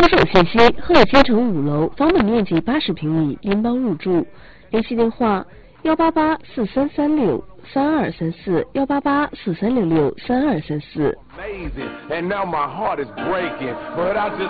手信息：赫尔街城5楼，房本面积80平米，拎包入住。联系电话：18843363234，18843663234。